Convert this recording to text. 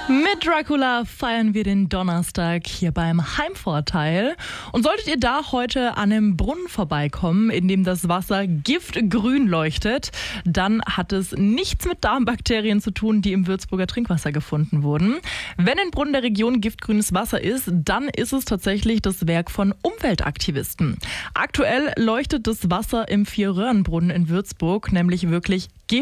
Mit Dracula feiern wir den Donnerstag hier beim Heimvorteil. Und solltet ihr da heute an einem Brunnen vorbeikommen, in dem das Wasser giftgrün leuchtet, dann hat es nichts mit Darmbakterien zu tun, die im Würzburger Trinkwasser gefunden wurden. Wenn ein Brunnen der Region giftgrünes Wasser ist, dann ist es tatsächlich das Werk von Umweltaktivisten. Aktuell leuchtet das Wasser im Vier-Röhren-Brunnen in Würzburg nämlich wirklich